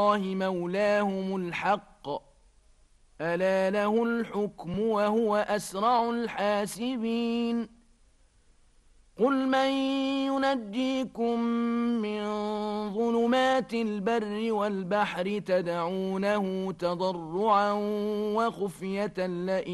مولاهم الحق ألا له الحكم وهو أسرع الحاسبين قل من ينجيكم من ظلمات البر والبحر تدعونه تضرعا وخفية لئن